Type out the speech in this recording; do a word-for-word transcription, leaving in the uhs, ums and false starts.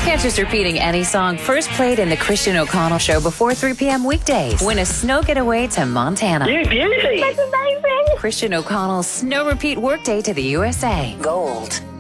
Catch us repeating any song first played in the Christian O'Connell Show before three p.m. weekdays. Win a snow getaway to Montana. You beauty. That's amazing. Christian O'Connell's Snow Repeat Workday to the U S A. Gold.